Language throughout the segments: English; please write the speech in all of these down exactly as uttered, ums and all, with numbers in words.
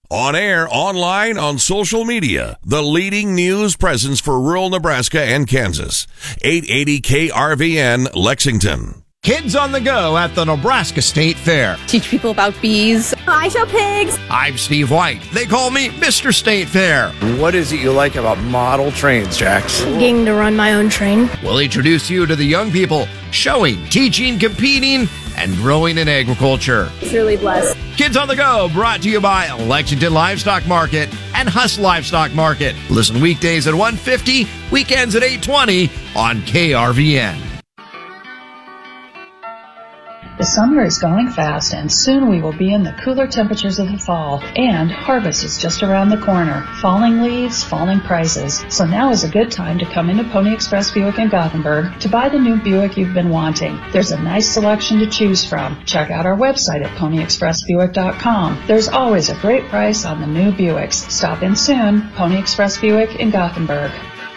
On air, online, on social media, the leading news presence for rural Nebraska and Kansas. eight eighty K R V N, Lexington. Kids on the Go at the Nebraska State Fair. Teach people about bees. I show pigs. I'm Steve White. They call me Mister State Fair. What is it you like about model trains, Jax? Getting to run my own train. We'll introduce you to the young people showing, teaching, competing, and growing in agriculture. It's really blessed. Kids on the Go, brought to you by Lexington Livestock Market and Huss Livestock Market. Listen weekdays at one fifty, weekends at eight twenty on K R V N. The summer is going fast, and soon we will be in the cooler temperatures of the fall, and harvest is just around the corner. Falling leaves, falling prices. So now is a good time to come into Pony Express Buick in Gothenburg to buy the new Buick you've been wanting. There's a nice selection to choose from. Check out our website at pony express buick dot com. There's always a great price on the new Buicks. Stop in soon. Pony Express Buick in Gothenburg.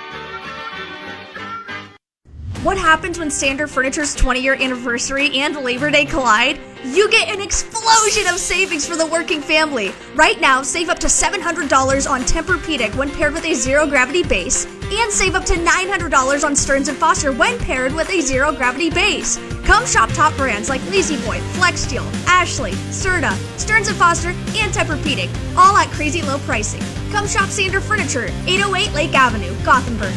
What happens when Standard Furniture's twenty-year anniversary and Labor Day collide? You get an explosion of savings for the working family. Right now, save up to seven hundred dollars on Tempur-Pedic when paired with a zero-gravity base, and save up to nine hundred dollars on Stearns and Foster when paired with a zero-gravity base. Come shop top brands like La-Z-Boy, FlexSteel, Ashley, Serta, Stearns and Foster, and Tempur-Pedic, all at crazy low pricing. Come shop Standard Furniture, eight oh eight Lake Avenue, Gothenburg.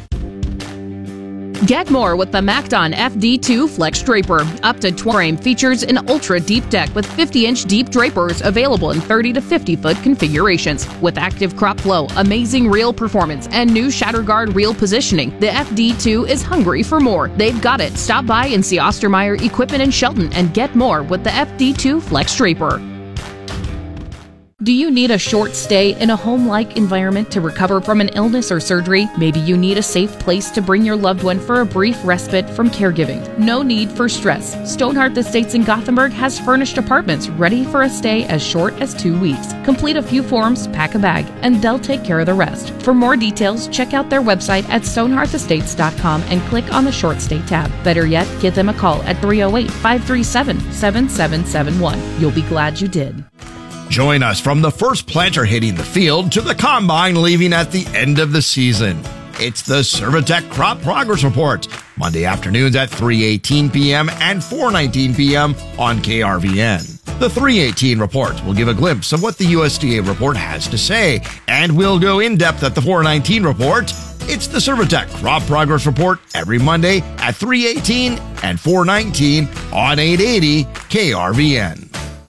Get more with the MacDon F D two Flex Draper. Up to twenty frame features an ultra deep deck with fifty inch deep drapers available in thirty to fifty foot configurations. With active crop flow, amazing reel performance, and new shatter guard reel positioning, the F D two is hungry for more. They've got it. Stop by and see Ostermeyer Equipment in Shelton and get more with the F D two Flex Draper. Do you need a short stay in a home-like environment to recover from an illness or surgery? Maybe you need a safe place to bring your loved one for a brief respite from caregiving. No need for stress. Stonehearth Estates in Gothenburg has furnished apartments ready for a stay as short as two weeks. Complete a few forms, pack a bag, and they'll take care of the rest. For more details, check out their website at stonehearth estates dot com and click on the short stay tab. Better yet, give them a call at three oh eight, five three seven, seven seven seven one. You'll be glad you did. Join us from the first planter hitting the field to the combine leaving at the end of the season. It's the Servitech Crop Progress Report, Monday afternoons at three eighteen p.m. and four nineteen p.m. on K R V N. The three eighteen report will give a glimpse of what the U S D A report has to say, and we'll go in depth at the four nineteen report. It's the Servitech Crop Progress Report every Monday at three eighteen and four nineteen on eight eighty K R V N.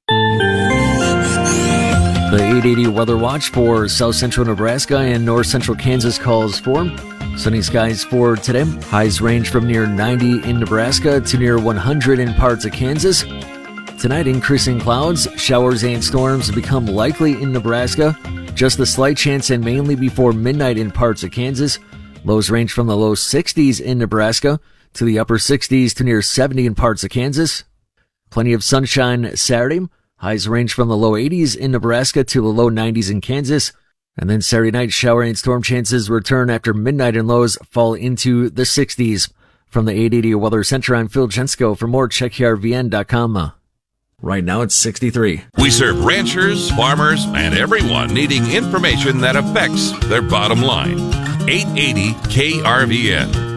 The eight eighty Weather Watch for South Central Nebraska and North Central Kansas calls for sunny skies for today. Highs range from near ninety in Nebraska to near one hundred in parts of Kansas. Tonight, increasing clouds, showers and storms become likely in Nebraska. Just a slight chance and mainly before midnight in parts of Kansas. Lows range from the low sixties in Nebraska to the upper sixties to near seventy in parts of Kansas. Plenty of sunshine Saturday. Highs range from the low eighties in Nebraska to the low nineties in Kansas. And then Saturday night, shower and storm chances return after midnight and lows fall into the sixties. From the eight eighty Weather Center, I'm Phil Jensko. For more, check K R V N dot com. Right now, it's sixty-three. We serve ranchers, farmers, and everyone needing information that affects their bottom line. eight eighty K R V N.